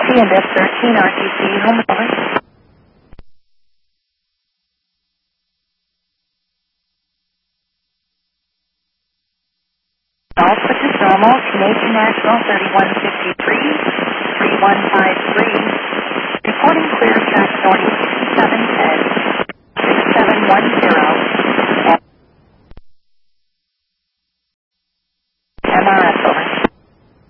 and F13 RTC, home over. Altitude normal, Canadian National 3153, 3153.